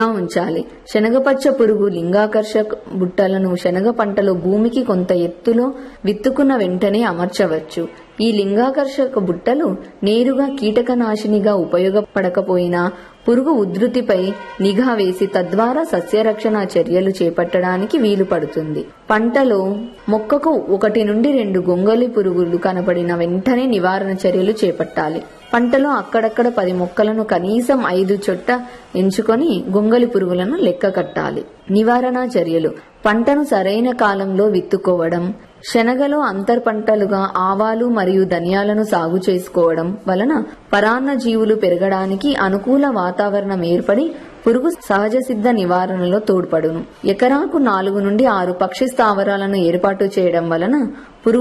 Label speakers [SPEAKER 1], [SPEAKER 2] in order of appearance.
[SPEAKER 1] ఉంచాలి. శనగపచ్చ పురుగు లింగాకర్షక బుట్టలను శనగ పంటలో భూమికి కొంత ఎత్తులో విత్తుకున్న వెంటనే అమర్చవచ్చు. ఈ లింగాకర్షక బుట్టలు నేరుగా కీటకనాశినిగా ఉపయోగపడకపోయినా పురుగు ఉధృతిపై నిఘా వేసి తద్వారా సస్యరక్షణ చర్యలు చేపట్టడానికి వీలు పడుతుంది. పంటలో మొక్కకు 1 నుండి 2 గొంగళి పురుగులు కనపడిన వెంటనే నివారణ చర్యలు చేపట్టాలి. పంటలో అక్కడక్కడ 10 మొక్కలను కనీసం 5 చొట్ట ఎంచుకొని గొంగళి పురుగులను లెక్క కట్టాలి. నివారణ చర్యలు: పంటను సరైన కాలంలో విత్తుకోవడం, శనగలో అంతర్ పంటలుగా ఆవాలు మరియు ధనియాలను సాగు చేసుకోవడం వలన పరాన్న జీవులు పెరగడానికి అనుకూల వాతావరణం ఏర్పడి పురుగు సహజ సిద్ధ నివారణలో తోడ్పడును. ఎకరాకు 4 నుండి 6 పక్షి స్థావరాలను ఏర్పాటు చేయడం వలన పురుగు